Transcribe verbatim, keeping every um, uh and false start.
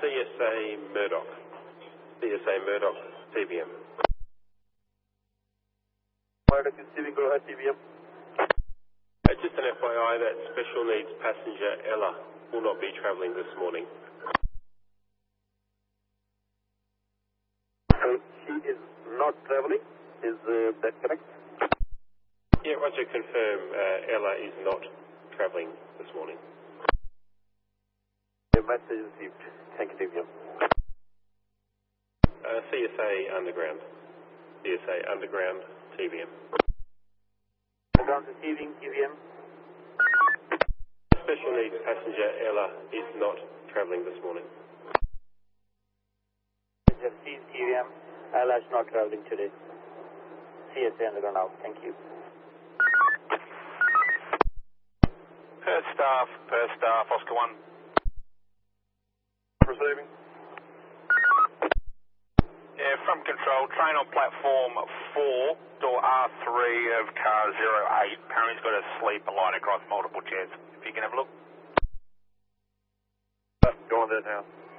C S A Murdoch. C S A Murdoch, T B M. Murdoch is receiving, go ahead, T B M. Uh, just an F Y I that special needs passenger Ella will not be travelling this morning. So she is not travelling, is uh, that correct? Yeah, Roger, confirm uh, Ella is not travelling this morning. The message received. Thank you, T B M. Uh, C S A Underground. C S A Underground, T B M. Underground receiving, T B M. Special needs passenger Ella is not travelling this morning. Just T B M. Ella is not travelling today. C S A Underground out. Thank you. Perth staff, Perth staff, Oscar one. Receiving. Yeah, from control, train on platform four, door R three of car zero eight. Apparently he's got a sleeper line across multiple jets. If you can have a look. Go on there now.